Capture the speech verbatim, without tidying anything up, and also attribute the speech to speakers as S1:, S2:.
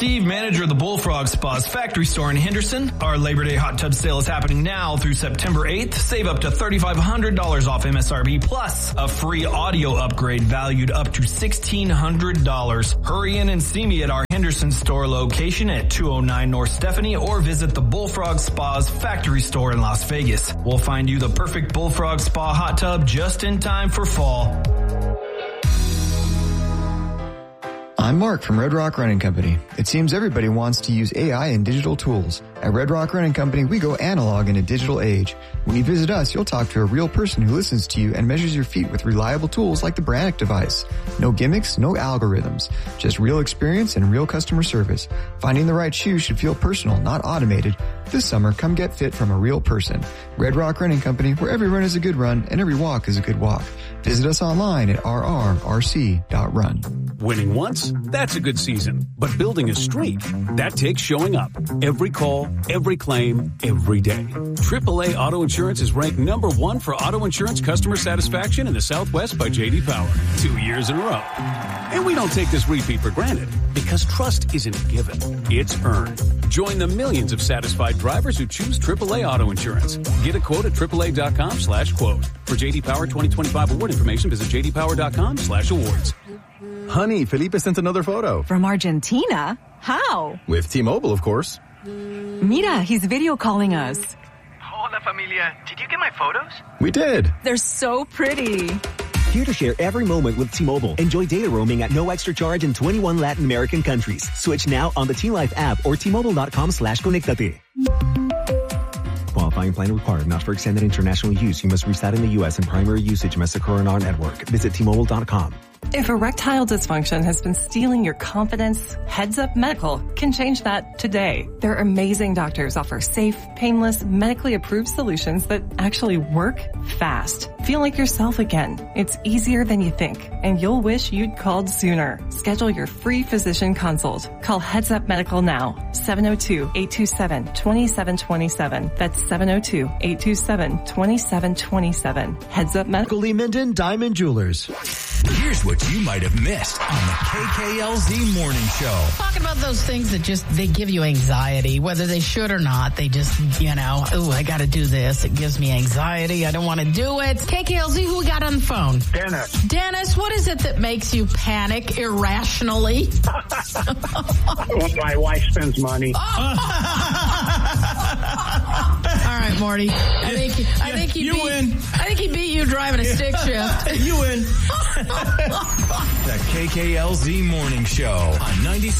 S1: Steve, manager of the Bullfrog Spa's factory store in Henderson. Our Labor Day hot tub sale is happening now through September eighth. Save up to three thousand five hundred dollars off M S R P plus a free audio upgrade valued up to sixteen hundred dollars. Hurry in and see me at our Henderson store location at two oh nine North Stephanie or visit the Bullfrog Spa's factory store in Las Vegas. We'll find you the perfect Bullfrog Spa hot tub just in time for fall.
S2: I'm Mark from Red Rock Running Company. It seems everybody wants to use A I and digital tools. At Red Rock Running Company, we go analog in a digital age. When you visit us, you'll talk to a real person who listens to you and measures your feet with reliable tools like the Brannock device. No gimmicks, no algorithms. Just real experience and real customer service. Finding the right shoe should feel personal, not automated. This summer, come get fit from a real person. Red Rock Running Company, where every run is a good run and every walk is a good walk. Visit us online at r r r c dot run.
S3: Winning once, that's a good season. But building a streak, that takes showing up. Every call, every claim, every day. triple A Auto Insurance is ranked number one for auto insurance customer satisfaction in the Southwest by J D Power. Two years in a row. And we don't take this repeat for granted because trust isn't given. It's earned. Join the millions of satisfied drivers who choose triple A Auto Insurance. Get a quote at triple A dot com slash quote. For J D Power twenty twenty-five award information, visit j d power dot com slash awards.
S4: Honey, Felipe sent another photo.
S5: From Argentina? How?
S4: With T-Mobile, of course.
S5: Mira, he's video calling us.
S6: Hola, familia. Did you get my photos?
S4: We did.
S5: They're so pretty.
S7: Here to share every moment with T-Mobile. Enjoy data roaming at no extra charge in twenty-one Latin American countries. Switch now on the T-Life app or T Mobile dot com slash conectate. Qualifying plan required. Not for extended international use. You must reside in the U S and primary usage must occur on our network. Visit T Mobile dot com.
S8: If erectile dysfunction has been stealing your confidence, Heads Up Medical can change that today. Their amazing doctors offer safe, painless, medically approved solutions that actually work fast. Feel like yourself again. It's easier than you think, and you'll wish you'd called sooner. Schedule your free physician consult. Call Heads Up Medical now. seven oh two, eight two seven, two seven two seven. That's seven oh two, eight two seven, two seven two seven. Heads Up Medical.
S9: Lee Minden Diamond Jewelers. Here's what you might have missed on the K K L Z Morning Show.
S10: Talking about those things that just, they give you anxiety, whether they should or not. They just, you know, ooh, I gotta do this. It gives me anxiety. I don't want to do it. K K L Z, who we got on the phone?
S11: Dennis.
S10: Dennis, what is it that makes you panic irrationally?
S11: When my wife spends money.
S10: Oh. All right, Morty. I think, I think he
S1: you
S10: beat,
S1: win.
S10: I think he beat you driving a stick shift.
S1: You win.
S9: The K K L Z Morning Show on ninety-six.